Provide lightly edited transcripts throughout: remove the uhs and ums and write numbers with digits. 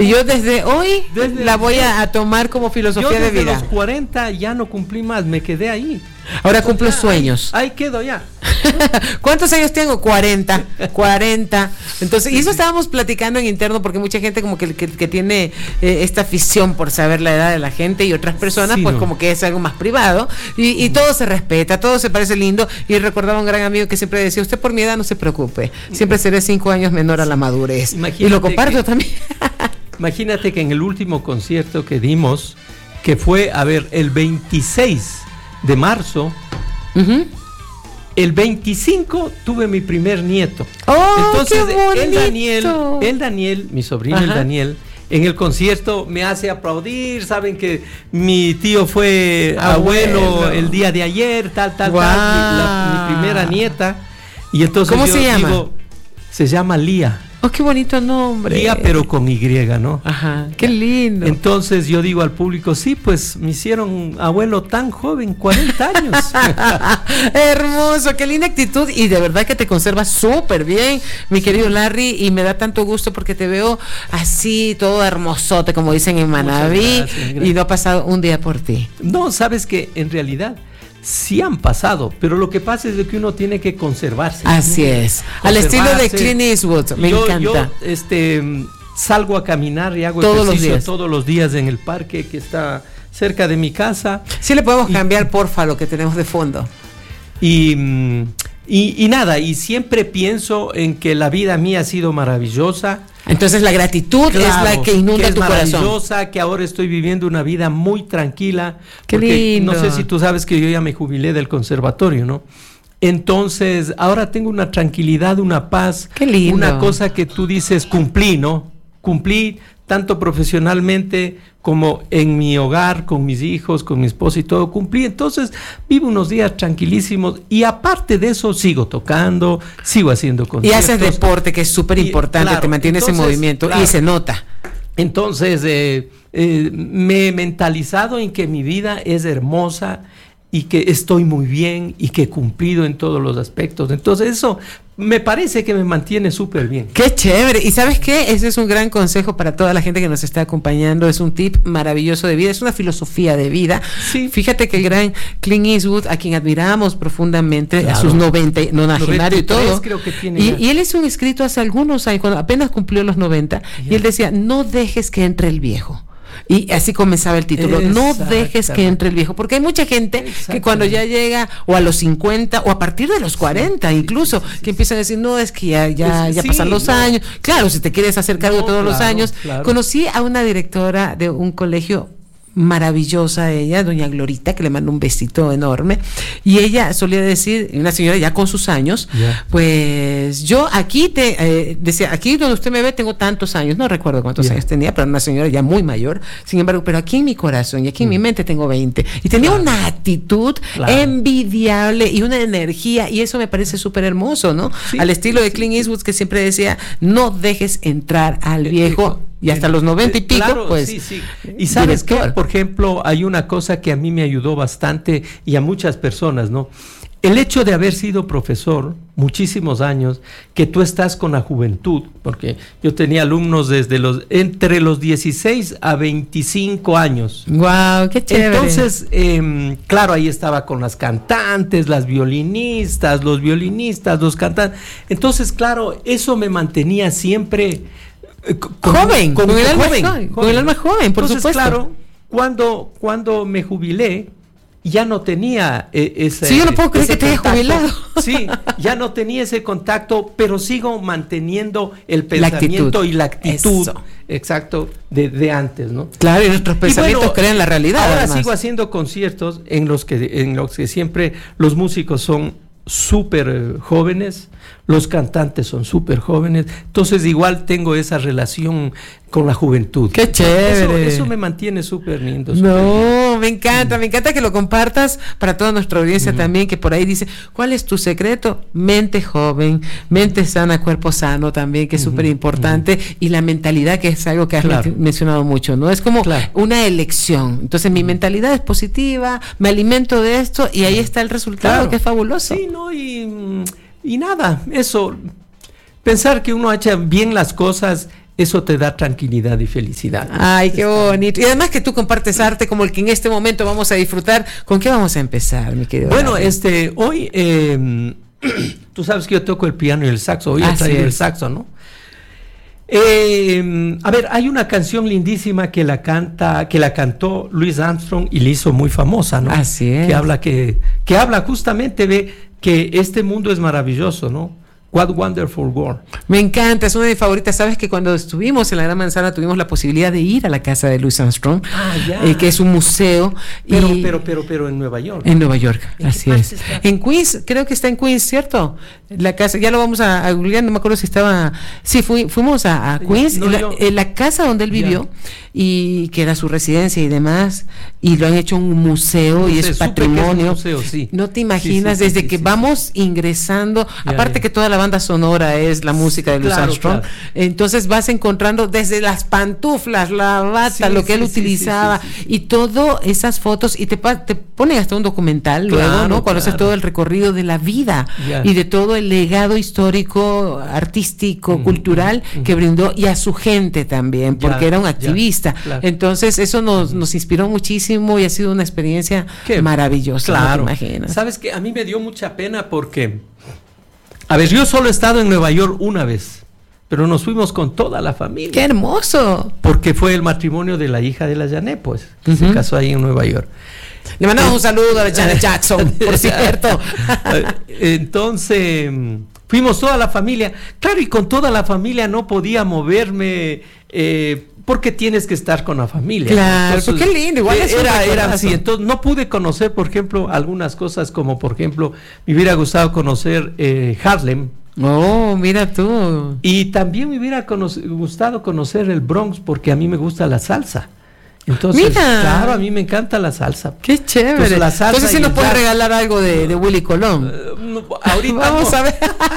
Y yo desde hoy la voy a tomar como filosofía de vida. Yo desde los 40 ya no cumplí más, me quedé ahí. Ahora cumplo sueños. Ahí quedo ya. ¿Cuántos años tengo? 40. Entonces, y eso estábamos platicando en interno, porque mucha gente como que tiene esta afición por saber la edad de la gente, y otras personas Sí, pues no. como que es algo más privado, y todo se respeta, todo se parece lindo. Y recordaba un gran amigo que siempre decía: usted por mi edad no se preocupe, siempre seré 5 años menor a la madurez. Imagínate, y lo comparto también. Imagínate que en el último concierto que dimos, que fue, el 26 de marzo, Uh-huh. el 25 tuve mi primer nieto. ¡Oh, Entonces, qué bonito! el Daniel, mi sobrino, el Ajá. Daniel, en el concierto me hace aplaudir. Saben que mi tío fue abuelo el día de ayer, tal, Wow. mi primera nieta. Y entonces ¿Cómo yo se llama? digo, se llama Lía. ¡Oh, qué bonito nombre! Lía, pero con Y, ¿no? Ajá, qué lindo. Entonces yo digo al público, sí, pues me hicieron abuelo tan joven, 40 años. Hermoso, qué linda actitud, y de verdad que te conservas súper bien, mi querido Larry, y me da tanto gusto porque te veo así, todo hermosote, como dicen en Manabí, gracias. y no ha pasado un día por ti. No, sabes que en realidad sí han pasado, pero lo que pasa es de que uno tiene que conservarse. Así es, al estilo de Conservarse. Clint Eastwood, me encanta. Yo salgo a caminar y hago Todos los ejercicio días. todos los días en el parque que está cerca de mi casa. Sí le podemos cambiar, porfa, lo que tenemos de fondo. Y nada, y siempre pienso en que la vida mía ha sido maravillosa. Entonces la gratitud es la que inunda es tu corazón. maravillosa, que ahora estoy viviendo una vida muy tranquila. Qué porque lindo. No sé si tú sabes que yo ya me jubilé del conservatorio, ¿no? Entonces, ahora tengo una tranquilidad, una paz. Qué lindo. Una cosa que tú dices, cumplí, ¿no? Cumplí tanto profesionalmente como en mi hogar, con mis hijos, con mi esposa y todo, cumplí. Entonces, vivo unos días tranquilísimos, y aparte de eso, sigo tocando, sigo haciendo Y conciertos. haces deporte, que es súper importante, Claro, te mantienes en entonces, movimiento, claro. y se nota. Entonces, me he mentalizado en que mi vida es hermosa y que estoy muy bien y que he cumplido en todos los aspectos. Entonces, eso me parece que me mantiene súper bien. ¡Qué chévere! ¿Y sabes qué? Ese es un gran consejo para toda la gente que nos está acompañando. Es un tip maravilloso de vida, es una filosofía de vida. Sí. Fíjate que el gran Clint Eastwood, a quien admiramos profundamente, Claro. a sus 90, nonagenario y 93 todo. creo que tiene ya. Y él hizo un escrito hace algunos años, cuando apenas cumplió los 90, y él decía: no dejes que entre el viejo. Y así comenzaba el título: no dejes que entre el viejo, porque hay mucha gente que cuando ya llega o a los 50 o a partir de los 40 incluso, que empiezan a decir: no, es que ya Sí, pasan los no. años. Claro, si te quieres hacer cargo de todos los claro, años. claro. Conocí a una directora de un colegio maravillosa, ella, doña Glorita, que le mando un besito enorme, y ella solía decir, una señora ya con sus años, pues yo aquí decía, aquí donde usted me ve tengo tantos años, no recuerdo cuántos años tenía, pero una señora ya muy mayor, sin embargo, pero aquí en mi corazón y aquí en mi mente tengo 20, y tenía una actitud envidiable y una energía, y eso me parece súper hermoso, ¿no? Sí, al estilo de Clint Eastwood, que siempre decía: no dejes entrar al viejo. Y hasta los 90 y pico, claro, pues. Sí, sí. Y sabes que, por ejemplo, hay una cosa que a mí me ayudó bastante y a muchas personas, ¿no? El hecho de haber sido profesor muchísimos años, que tú estás con la juventud, porque yo tenía alumnos entre los 16 a 25 años. ¡Wow! ¡Qué chévere! Entonces, claro, ahí estaba con las cantantes, las violinistas, los cantantes. Entonces, claro, eso me mantenía siempre joven, con el alma joven, por Entonces, supuesto. claro, cuando me jubilé, ya no tenía ese. Sí, yo no puedo creer que te hayas jubilado. Sí, ya no tenía ese contacto, pero sigo manteniendo el pensamiento y la actitud. Eso. Exacto, de antes, ¿no? Claro, y nuestros pensamientos crean la realidad. Ahora además. sigo haciendo conciertos en los que siempre los músicos son súper jóvenes, los cantantes son súper jóvenes, entonces igual tengo esa relación con la juventud. ¡Qué chévere! Eso me mantiene súper lindo. No, me encanta que lo compartas para toda nuestra audiencia también, que por ahí dice: ¿cuál es tu secreto? Mente joven, mente sana, cuerpo sano también, que es súper importante, y la mentalidad, que es algo que has mencionado mucho, ¿no? Es como una elección. Entonces mi mentalidad es positiva, me alimento de esto, y ahí está el resultado, que es fabuloso. Sí, ¿no? Y nada, eso, pensar que uno ha hecho bien las cosas eso te da tranquilidad y felicidad. Ay, qué bonito. Y además que tú compartes arte como el que en este momento vamos a disfrutar. ¿Con qué vamos a empezar, mi querido? Bueno, hoy, tú sabes que yo toco el piano y el saxo. Hoy he traído el saxo, ¿no? A ver, hay una canción lindísima que la cantó Louis Armstrong y le hizo muy famosa, ¿no? Así es. Que habla justamente de que este mundo es maravilloso, ¿no? What Wonderful World. Me encanta, es una de mis favoritas. Sabes que cuando estuvimos en la Gran Manzana tuvimos la posibilidad de ir a la casa de Louis Armstrong, que es un museo. Pero en Nueva York. En Nueva York, así es. Está? En Queens, creo que está en Queens, ¿cierto? La casa, ya lo vamos a googlear, no me acuerdo si estaba. Sí, fuimos a Queens, la casa donde él vivió, y que era su residencia y demás, y lo han hecho un museo y es patrimonio. Museo, sí. No te imaginas, desde que vamos ingresando, aparte que toda la banda sonora es la música de Louis Armstrong, entonces vas encontrando desde las pantuflas, la bata, lo que él utilizaba, y todas esas fotos, y te ponen hasta un documental luego, ¿no? Cuando haces todo el recorrido de la vida y de todo el legado histórico, artístico, cultural que brindó, y a su gente también, porque era un activista. Entonces eso nos inspiró muchísimo y ha sido una experiencia maravillosa. Claro. ¿No te imaginas? Sabes que a mí me dio mucha pena porque, a ver, yo solo he estado en Nueva York una vez, pero nos fuimos con toda la familia. ¡Qué hermoso! Porque fue el matrimonio de la hija de la Janet, pues, que se casó ahí en Nueva York. Le mandamos un saludo a Janet Jackson, por cierto. Entonces, fuimos toda la familia. Claro, y con toda la familia no podía moverme, porque tienes que estar con la familia. Claro, entonces, qué lindo, igual era así. Entonces, no pude conocer, por ejemplo, algunas cosas como, por ejemplo, me hubiera gustado conocer Harlem. Oh, mira tú. Y también me hubiera gustado conocer el Bronx, porque a mí me gusta la salsa. Entonces, claro, a mí me encanta la salsa. Qué chévere. Entonces sí nos puedes regalar algo de Willy Colón. Ahorita vamos a ver.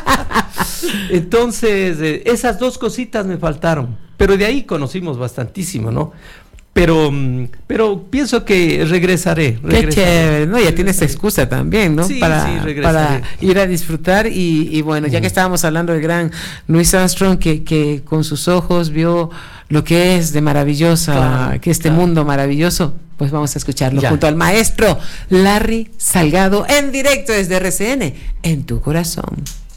Entonces, esas dos cositas me faltaron. Pero de ahí conocimos bastantísimo, ¿no? Pero pienso que regresaré. Qué chévere, ¿no? Ya tienes excusa también, ¿no? Sí, para ir a disfrutar y bueno, ya que estábamos hablando del gran Louis Armstrong, que con sus ojos vio lo que es de maravillosa, que este mundo maravilloso, pues vamos a escucharlo junto al maestro Larry Salgado en directo desde RCN, en tu corazón.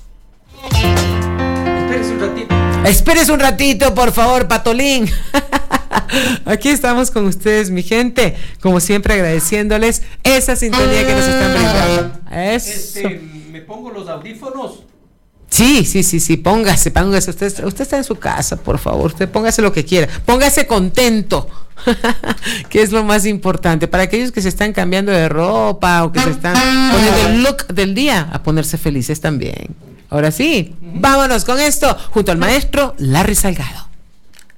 Espérese un ratito, por favor, Patolín. Aquí estamos con ustedes, mi gente, como siempre agradeciéndoles esa sintonía que nos están brindando. Eso. ¿Me pongo los audífonos? Sí, póngase. Usted está en su casa, por favor. Usted póngase lo que quiera. Póngase contento, que es lo más importante. Para aquellos que se están cambiando de ropa o que se están poniendo el look del día, a ponerse felices también. Ahora sí, vámonos con esto, junto al maestro Larry Salgado.